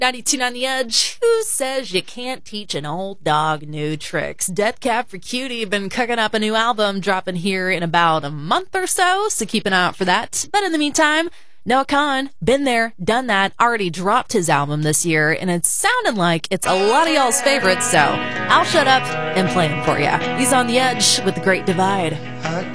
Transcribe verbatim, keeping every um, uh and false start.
ninety-two on the Edge. Who says you can't teach an old dog new tricks? Death Cab for Cutie been cooking up a new album, dropping here in about a month or so, so keep an eye out for that. But in the meantime, Noah Kahan, been there, done that, already dropped his album this year, and it sounded like it's a lot of y'all's favorites, so I'll shut up and play him for you. He's on the Edge with The Great Divide.